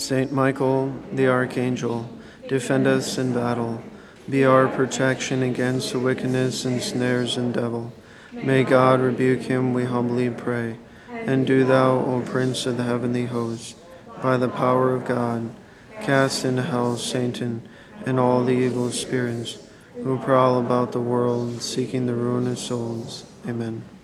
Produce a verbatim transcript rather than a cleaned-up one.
Saint Michael, the Archangel, defend us in battle. Be our protection against the wickedness and snares and devil. May God rebuke him, we humbly pray. And do thou, O Prince of the heavenly host, by the power of God, cast into hell Satan and all the evil spirits who prowl about the world seeking the ruin of souls. Amen.